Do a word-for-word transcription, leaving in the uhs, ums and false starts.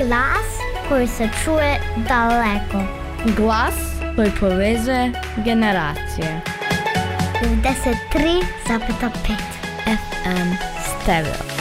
Glas koji se čuje daleko. Glas koji povezuje generacije. devedeset tri zarez pet F M Stereo.